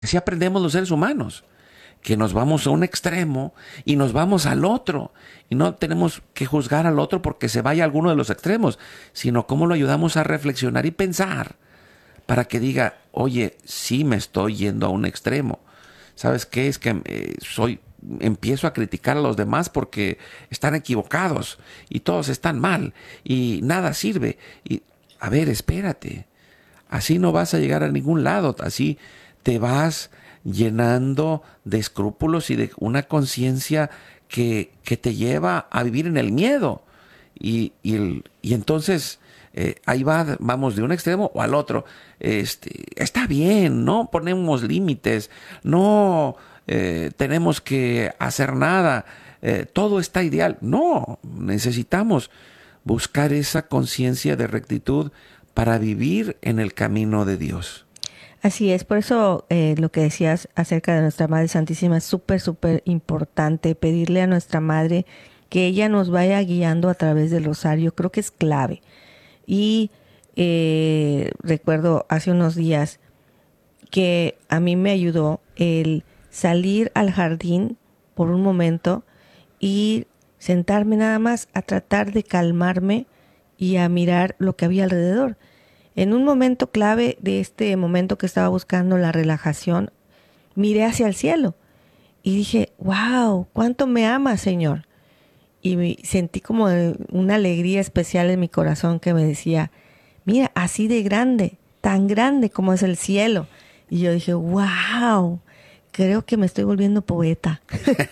Así aprendemos los seres humanos, que nos vamos a un extremo y nos vamos al otro. Y no tenemos que juzgar al otro porque se vaya a alguno de los extremos, sino cómo lo ayudamos a reflexionar y pensar para que diga, oye, sí me estoy yendo a un extremo. ¿Sabes qué? Es que empiezo a criticar a los demás porque están equivocados y todos están mal y nada sirve. Y, a ver, espérate. Así no vas a llegar a ningún lado. Así te vas llenando de escrúpulos y de una conciencia que te lleva a vivir en el miedo. Y entonces ahí vamos de un extremo o al otro. Está bien, no ponemos límites, no tenemos que hacer nada, todo está ideal. No, necesitamos buscar esa conciencia de rectitud para vivir en el camino de Dios. Así es, por eso lo que decías acerca de nuestra Madre Santísima es súper, súper importante, pedirle a nuestra Madre que ella nos vaya guiando a través del rosario, creo que es clave. Y recuerdo hace unos días que a mí me ayudó el salir al jardín por un momento y sentarme nada más a tratar de calmarme y a mirar lo que había alrededor. En un momento clave de este momento que estaba buscando la relajación, miré hacia el cielo y dije, wow, ¿cuánto me ama, Señor? Y sentí como una alegría especial en mi corazón que me decía, mira, así de grande, tan grande como es el cielo. Y yo dije, wow, creo que me estoy volviendo poeta.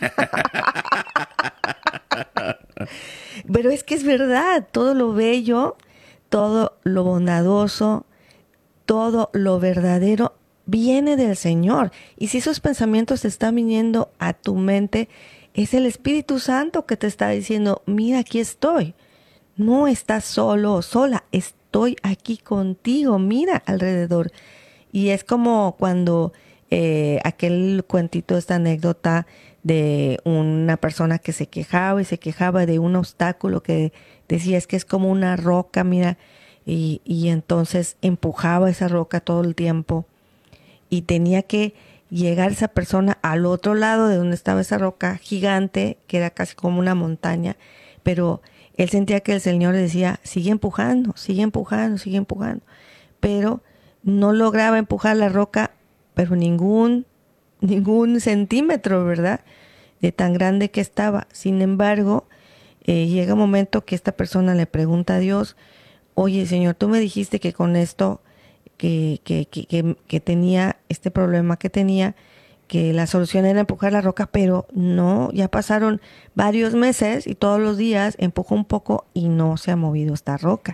Pero es que es verdad, todo lo bello, todo lo bondadoso, todo lo verdadero viene del Señor. Y si esos pensamientos te están viniendo a tu mente, es el Espíritu Santo que te está diciendo, mira, aquí estoy. No estás solo o sola, estoy aquí contigo, mira alrededor. Y es como cuando aquel cuentito, esta anécdota de una persona que se quejaba y se quejaba de un obstáculo que decía es que es como una roca, mira, y entonces empujaba esa roca todo el tiempo y tenía que llegar esa persona al otro lado de donde estaba esa roca gigante, que era casi como una montaña, pero él sentía que el Señor le decía, sigue empujando, sigue empujando, sigue empujando, pero no lograba empujar la roca, pero ningún centímetro, ¿verdad? De tan grande que estaba. Sin embargo, llega un momento que esta persona le pregunta a Dios, oye, Señor, tú me dijiste que con esto que tenía este problema que tenía, que la solución era empujar la roca, pero no, ya pasaron varios meses y todos los días empujó un poco y no se ha movido esta roca.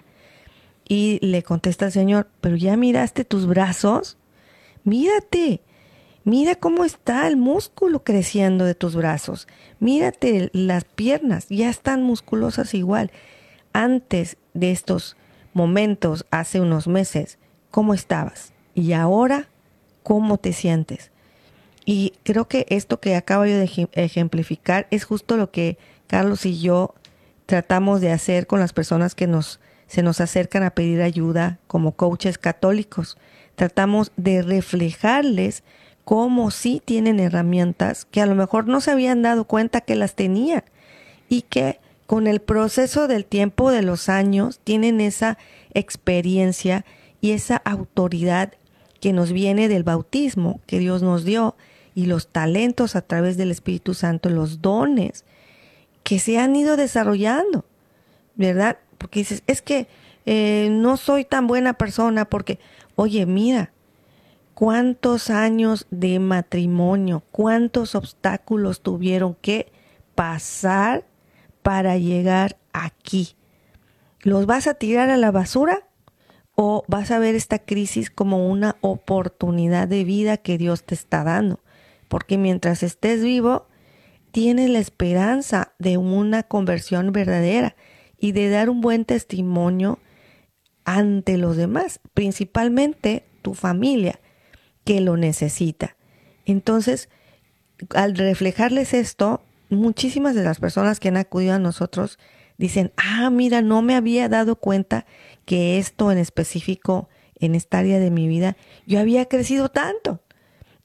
Y le contesta el Señor, pero ya miraste tus brazos, mírate, mira cómo está el músculo creciendo de tus brazos, mírate las piernas, ya están musculosas igual. Antes de estos momentos, hace unos meses, ¿cómo estabas? Y ahora, ¿cómo te sientes? Y creo que esto que acabo yo de ejemplificar es justo lo que Carlos y yo tratamos de hacer con las personas que se nos acercan a pedir ayuda como coaches católicos. Tratamos de reflejarles cómo sí tienen herramientas que a lo mejor no se habían dado cuenta que las tenían y que con el proceso del tiempo, de los años, tienen esa experiencia y esa autoridad que nos viene del bautismo que Dios nos dio y los talentos a través del Espíritu Santo, los dones que se han ido desarrollando, ¿verdad? Porque dices, es que no soy tan buena persona porque, oye, mira, cuántos años de matrimonio, cuántos obstáculos tuvieron que pasar para llegar aquí. ¿Los vas a tirar a la basura o vas a ver esta crisis como una oportunidad de vida que Dios te está dando? Porque mientras estés vivo, tienes la esperanza de una conversión verdadera y de dar un buen testimonio ante los demás, principalmente tu familia, que lo necesita. Entonces, al reflejarles esto, muchísimas de las personas que han acudido a nosotros dicen, mira, no me había dado cuenta que esto en específico, en esta área de mi vida, yo había crecido tanto.